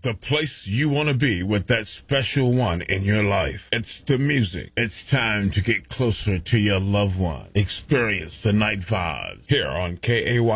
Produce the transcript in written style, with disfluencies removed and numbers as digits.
the place you want to be with that special one in your life. It's the music. It's time to get closer to your loved one. Experience the night vibe here on KAY.